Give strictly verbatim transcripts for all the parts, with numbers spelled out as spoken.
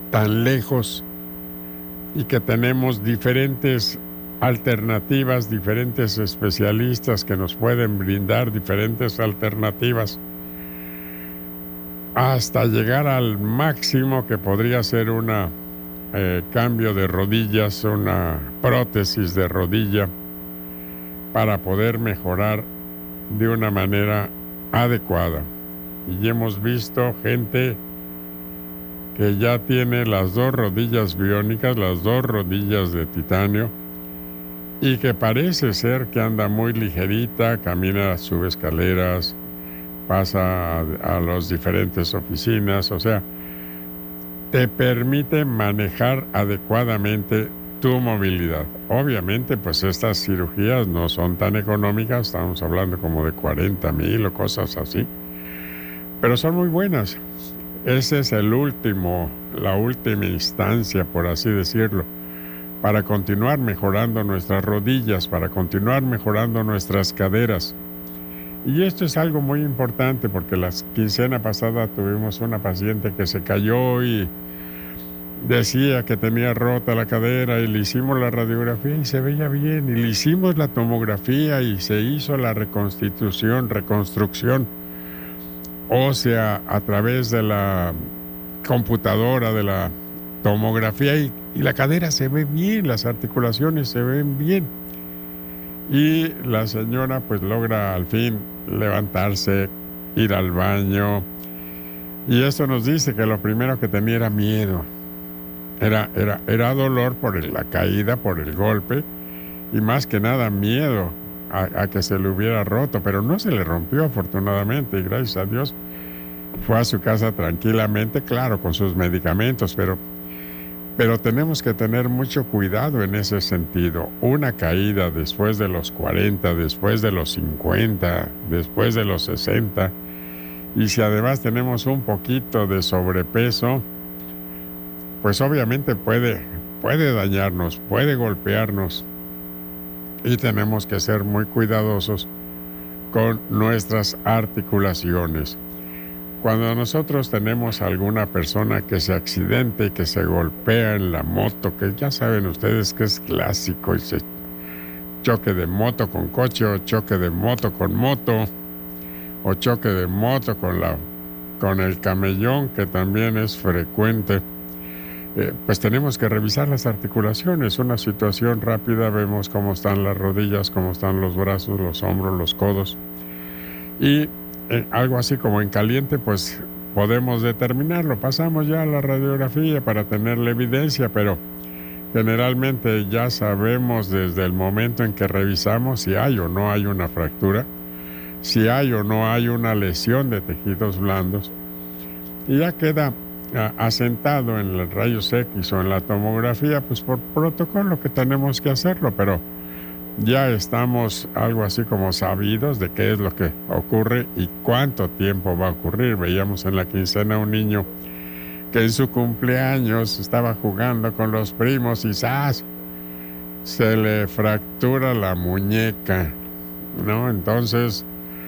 tan lejos y que tenemos diferentes alternativas, diferentes especialistas que nos pueden brindar diferentes alternativas hasta llegar al máximo que podría ser una eh, cambio de rodillas, una prótesis de rodilla para poder mejorar de una manera adecuada. Y hemos visto gente que ya tiene las dos rodillas biónicas, las dos rodillas de titanio, y que parece ser que anda muy ligerita, camina, sube escaleras, pasa a, a las diferentes oficinas, o sea, te permite manejar adecuadamente tu movilidad. Obviamente, pues estas cirugías no son tan económicas, estamos hablando como de cuarenta mil o cosas así, pero son muy buenas. Ese es el último, la última instancia, por así decirlo, para continuar mejorando nuestras rodillas, para continuar mejorando nuestras caderas. Y esto es algo muy importante porque la quincena pasada tuvimos una paciente que se cayó y decía que tenía rota la cadera y le hicimos la radiografía y se veía bien, y le hicimos la tomografía y se hizo la reconstitución, reconstrucción ósea a través de la computadora, de la tomografía, y, y la cadera se ve bien, las articulaciones se ven bien. Y la señora pues logra al fin levantarse, ir al baño, y esto nos dice que lo primero que tenía era miedo, era, era, era dolor por el, la caída, por el golpe, y más que nada miedo a, a que se le hubiera roto, pero no se le rompió afortunadamente, y gracias a Dios fue a su casa tranquilamente, claro, con sus medicamentos, pero, pero tenemos que tener mucho cuidado en ese sentido. Una caída después de los cuarenta, después de los cincuenta, después de los sesenta, y si además tenemos un poquito de sobrepeso, pues obviamente puede, puede dañarnos, puede golpearnos, y tenemos que ser muy cuidadosos con nuestras articulaciones. Cuando nosotros tenemos alguna persona que se accidente y que se golpea en la moto, que ya saben ustedes que es clásico, y se choque de moto con coche, o choque de moto con moto, o choque de moto con, la, con el camellón, que también es frecuente, eh, pues tenemos que revisar las articulaciones. Una situación rápida, vemos cómo están las rodillas, cómo están los brazos, los hombros, los codos, y Eh, algo así como en caliente, pues podemos determinarlo. Pasamos ya a la radiografía para tener la evidencia, pero generalmente ya sabemos desde el momento en que revisamos si hay o no hay una fractura, si hay o no hay una lesión de tejidos blandos, y ya queda a, asentado en el rayos X o en la tomografía, pues por protocolo que tenemos que hacerlo, pero ya estamos algo así como sabidos de qué es lo que ocurre y cuánto tiempo va a ocurrir. Veíamos en la quincena un niño que en su cumpleaños estaba jugando con los primos y ¡zas!, se le fractura la muñeca, ¿no? Entonces,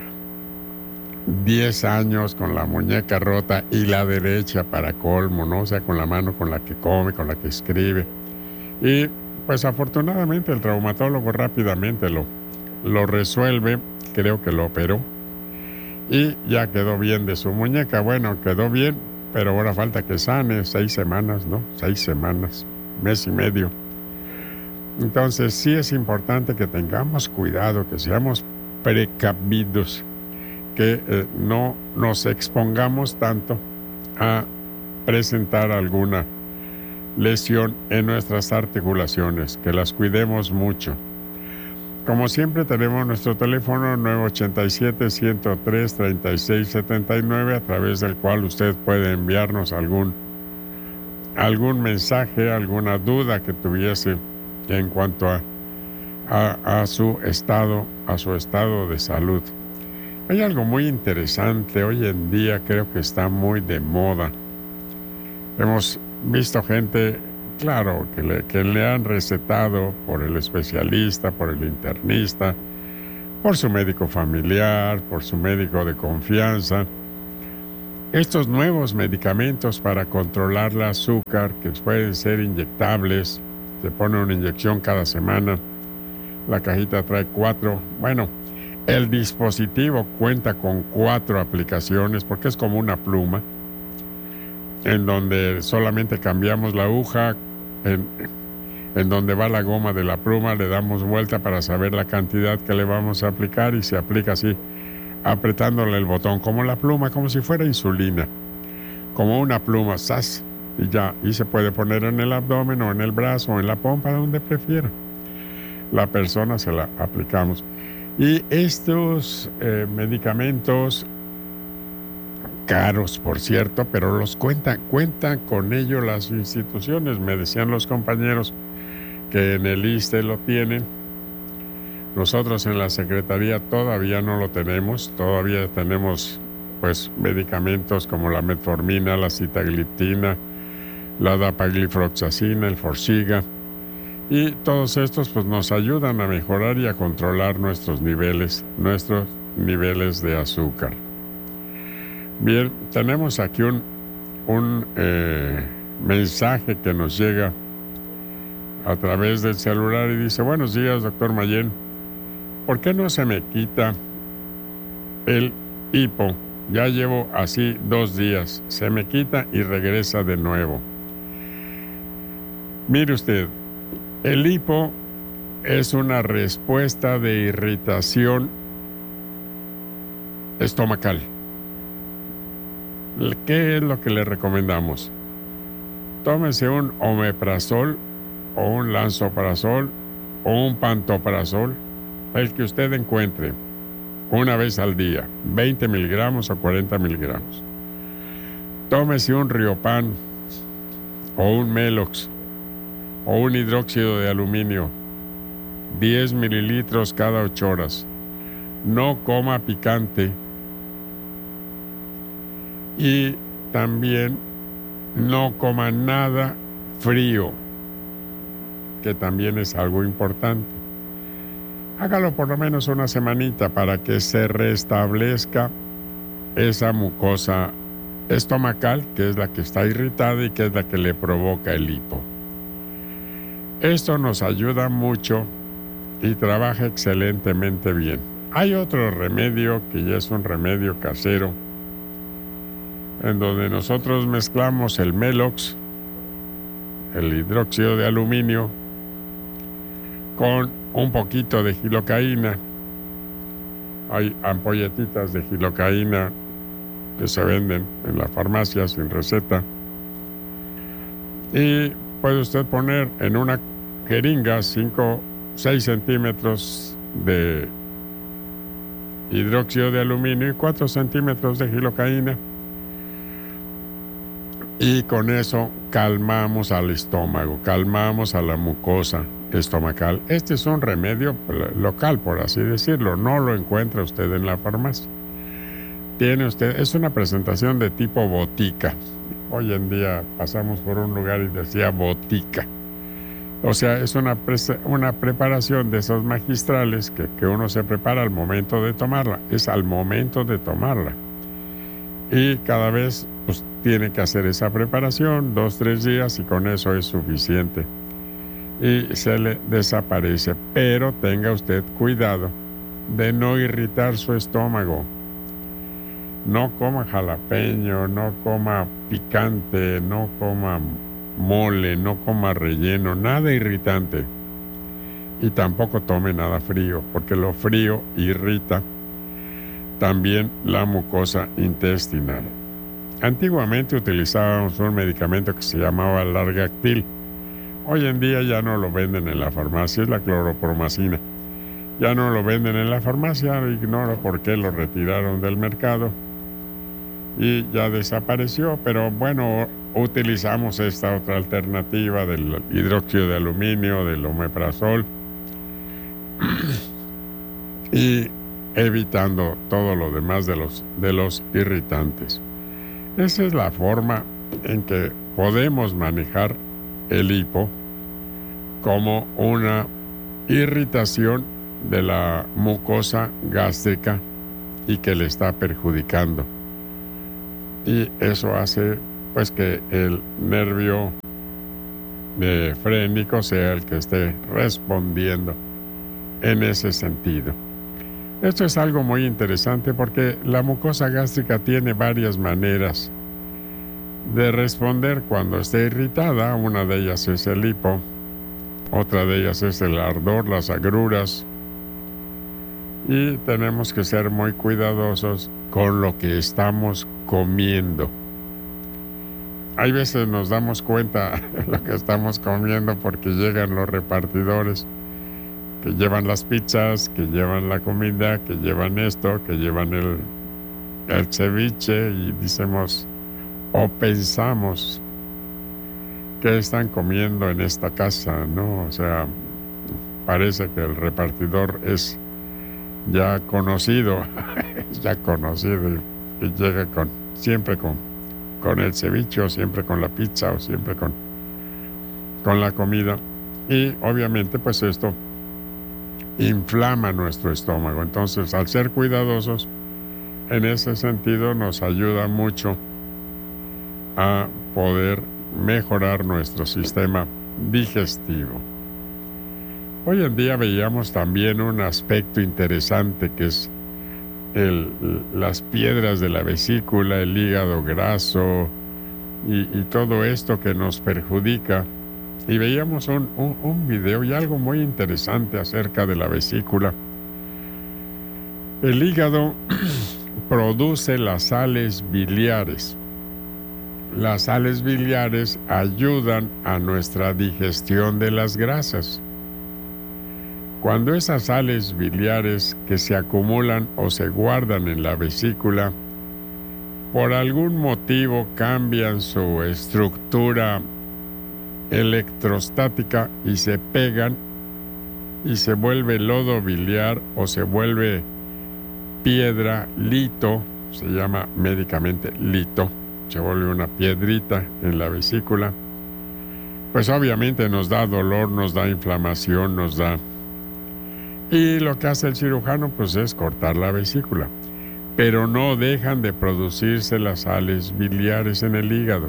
diez años con la muñeca rota, y la derecha para colmo, ¿no? O sea, con la mano con la que come, con la que escribe. Y pues afortunadamente el traumatólogo rápidamente lo, lo resuelve, creo que lo operó, y ya quedó bien de su muñeca. Bueno, quedó bien, pero ahora falta que sane, seis semanas, ¿no? Seis semanas, mes y medio. Entonces sí es importante que tengamos cuidado, que seamos precavidos, que eh, no nos expongamos tanto a presentar alguna lesión en nuestras articulaciones, que las cuidemos mucho. Como siempre, tenemos nuestro teléfono nueve ocho siete, uno cero tres, tres seis siete nueve, a través del cual usted puede enviarnos algún, algún mensaje, alguna duda que tuviese en cuanto a, a, a su estado, a su estado de salud. Hay algo muy interesante hoy en día, creo que está muy de moda. Hemos visto gente, claro, que le, que le han recetado por el especialista, por el internista, por su médico familiar, por su médico de confianza, estos nuevos medicamentos para controlar el azúcar, que pueden ser inyectables, se pone una inyección cada semana, la cajita trae cuatro, bueno, el dispositivo cuenta con cuatro aplicaciones porque es como una pluma, en donde solamente cambiamos la aguja, en, en donde va la goma de la pluma, le damos vuelta para saber la cantidad que le vamos a aplicar y se aplica así, apretándole el botón, como la pluma, como si fuera insulina, como una pluma, ¡zas! Y ya, y se puede poner en el abdomen o en el brazo o en la pompa, donde prefiera. La persona se la aplicamos. Y estos eh, medicamentos, caros por cierto, pero los cuentan, cuentan con ello las instituciones. Me decían los compañeros que en el ISSSTE lo tienen. Nosotros en la Secretaría todavía no lo tenemos, todavía tenemos pues medicamentos como la metformina, la sitagliptina, la dapaglifloxacina, el Forxiga, y todos estos pues nos ayudan a mejorar y a controlar nuestros niveles, nuestros niveles de azúcar. Bien, tenemos aquí un, un eh, mensaje que nos llega a través del celular y dice: buenos días, doctor Mayén. ¿Por qué no se me quita el hipo? Ya llevo así dos días. Se me quita y regresa de nuevo. Mire usted, el hipo es una respuesta de irritación estomacal. ¿Qué es lo que le recomendamos? Tómese un omeprazol o un lansoprazol o un pantoprazol, el que usted encuentre, una vez al día, veinte miligramos o cuarenta miligramos. Tómese un Riopan o un Melox o un hidróxido de aluminio, diez mililitros cada ocho horas. No coma picante y también no coma nada frío, que también es algo importante. Hágalo por lo menos una semanita para que se restablezca esa mucosa estomacal, que es la que está irritada y que es la que le provoca el hipo. Esto nos ayuda mucho y trabaja excelentemente bien. Hay otro remedio que ya es un remedio casero, en donde nosotros mezclamos el Melox, el hidróxido de aluminio, con un poquito de gilocaína. Hay ampolletitas de gilocaína que se venden en la farmacia sin receta. Y puede usted poner en una jeringa cinco, seis centímetros de hidróxido de aluminio y cuatro centímetros de gilocaína. Y con eso calmamos al estómago, calmamos a la mucosa estomacal. Este es un remedio local, por así decirlo. No lo encuentra usted en la farmacia. Tiene usted, es una presentación de tipo botica. Hoy en día pasamos por un lugar y decía botica. O sea, es una, pre una preparación de esos magistrales que, que uno se prepara al momento de tomarla. Es al momento de tomarla. Y cada vez pues, tiene que hacer esa preparación, dos, tres días, y con eso es suficiente. Y se le desaparece. Pero tenga usted cuidado de no irritar su estómago. No coma jalapeño, no coma picante, no coma mole, no coma relleno, nada irritante. Y tampoco tome nada frío, porque lo frío irrita también la mucosa intestinal. Antiguamente utilizábamos un medicamento que se llamaba Largactil. Hoy en día ya no lo venden en la farmacia, es la cloropromacina. Ya no lo venden en la farmacia, ignoro por qué lo retiraron del mercado y ya desapareció, pero bueno, utilizamos esta otra alternativa del hidróxido de aluminio, del omeprazol, y evitando todo lo demás de los, de los irritantes. Esa es la forma en que podemos manejar el hipo como una irritación de la mucosa gástrica y que le está perjudicando. y eso hace pues que el nervio eh, frénico sea el que esté respondiendo en ese sentido. Esto es algo muy interesante porque la mucosa gástrica tiene varias maneras de responder cuando esté irritada. Una de ellas es el hipo, otra de ellas es el ardor, las agruras, y tenemos que ser muy cuidadosos con lo que estamos comiendo. Hay veces nos damos cuenta de lo que estamos comiendo porque llegan los repartidores que llevan las pizzas, que llevan la comida, que llevan esto, que llevan el, el ceviche, y decimos o pensamos qué están comiendo en esta casa, ¿no? O sea, parece que el repartidor es ya conocido, ya conocido, y, y llega con, siempre con, con el ceviche, o siempre con la pizza, o siempre con, con la comida. Y obviamente pues esto inflama nuestro estómago. Entonces, al ser cuidadosos, en ese sentido nos ayuda mucho a poder mejorar nuestro sistema digestivo. Hoy en día veíamos también un aspecto interesante que es el, las piedras de la vesícula, el hígado graso y, y todo esto que nos perjudica. Y veíamos un, un, un video y algo muy interesante acerca de la vesícula. El hígado produce las sales biliares. Las sales biliares ayudan a nuestra digestión de las grasas. Cuando esas sales biliares que se acumulan o se guardan en la vesícula, por algún motivo cambian su estructura electrostática y se pegan y se vuelve lodo biliar o se vuelve piedra, lito, se llama médicamente lito, se vuelve una piedrita en la vesícula, pues obviamente nos da dolor, nos da inflamación, nos da... Y lo que hace el cirujano pues es cortar la vesícula, pero no dejan de producirse las sales biliares en el hígado.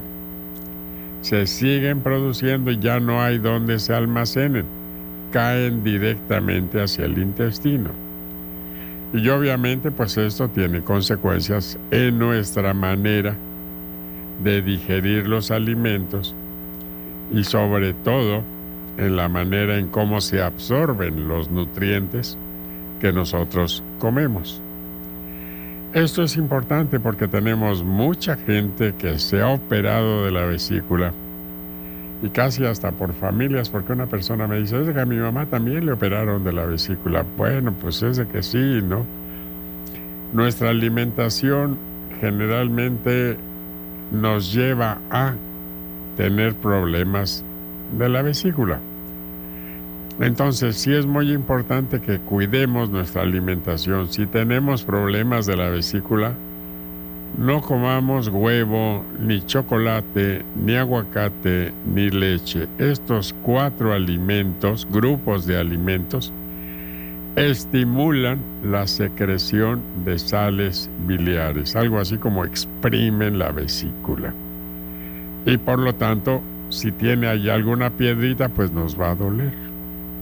Se siguen produciendo y ya no hay donde se almacenen, caen directamente hacia el intestino. Y obviamente pues esto tiene consecuencias en nuestra manera de digerir los alimentos y sobre todo en la manera en cómo se absorben los nutrientes que nosotros comemos. Esto es importante porque tenemos mucha gente que se ha operado de la vesícula y casi hasta por familias, porque una persona me dice, es de que a mi mamá también le operaron de la vesícula. Bueno, pues es de que sí, ¿no? Nuestra alimentación generalmente nos lleva a tener problemas de la vesícula. Entonces, sí es muy importante que cuidemos nuestra alimentación. Si tenemos problemas de la vesícula, no comamos huevo, ni chocolate, ni aguacate, ni leche. Estos cuatro alimentos, grupos de alimentos, estimulan la secreción de sales biliares, algo así como exprimen la vesícula. Y por lo tanto, si tiene ahí alguna piedrita, pues nos va a doler.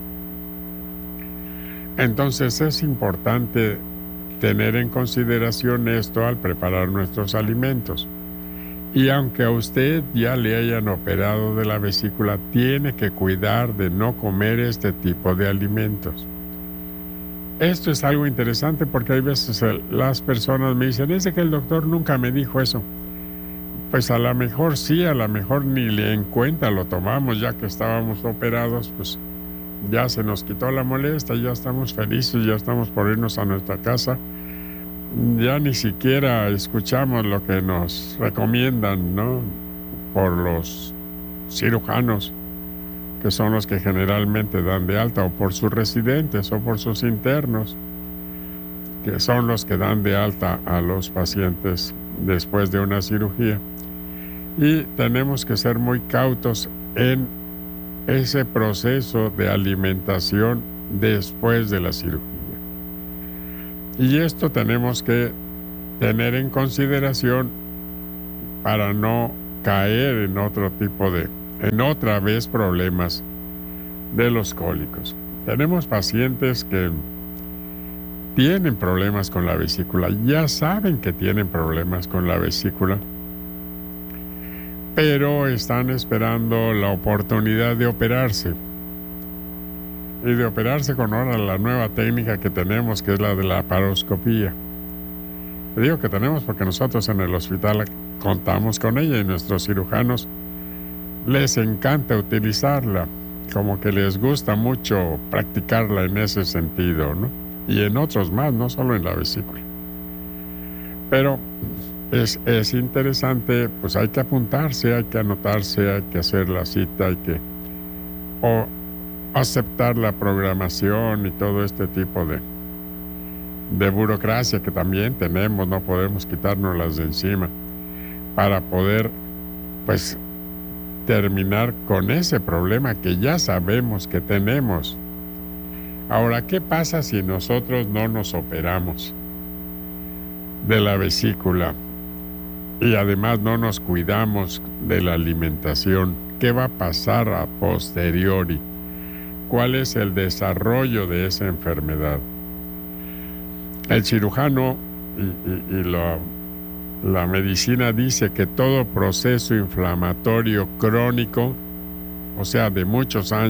Entonces es importante tener en consideración esto al preparar nuestros alimentos. Y aunque a usted ya le hayan operado de la vesícula, tiene que cuidar de no comer este tipo de alimentos. Esto es algo interesante porque hay veces las personas me dicen, es de que el doctor nunca me dijo eso. Pues a lo mejor sí, a lo mejor ni le en cuenta lo tomamos, ya que estábamos operados, pues ya se nos quitó la molestia, ya estamos felices, ya estamos por irnos a nuestra casa. Ya ni siquiera escuchamos lo que nos recomiendan, ¿no? Por los cirujanos, que son los que generalmente dan de alta, o por sus residentes, o por sus internos, que son los que dan de alta a los pacientes después de una cirugía. Y tenemos que ser muy cautos en ese proceso de alimentación después de la cirugía. Y esto tenemos que tener en consideración para no caer en otro tipo de, en otra vez problemas de los cólicos. Tenemos pacientes que tienen problemas con la vesícula, ya saben que tienen problemas con la vesícula, pero están esperando la oportunidad de operarse. Y de operarse con ahora la nueva técnica que tenemos, que es la de la laparoscopía. Digo que tenemos porque nosotros en el hospital contamos con ella y nuestros cirujanos les encanta utilizarla, como que les gusta mucho practicarla en ese sentido, ¿no? Y en otros más, no solo en la vesícula. Pero es, es interesante, pues hay que apuntarse, hay que anotarse, hay que hacer la cita, hay que o aceptar la programación y todo este tipo de, de burocracia que también tenemos, no podemos quitárnoslas de encima para poder, pues, terminar con ese problema que ya sabemos que tenemos. Ahora, ¿qué pasa si nosotros no nos operamos de la vesícula y además no nos cuidamos de la alimentación? ¿Qué va a pasar a posteriori? ¿Cuál es el desarrollo de esa enfermedad? El cirujano y, y, y lo, la medicina dice que todo proceso inflamatorio crónico, o sea, de muchos años,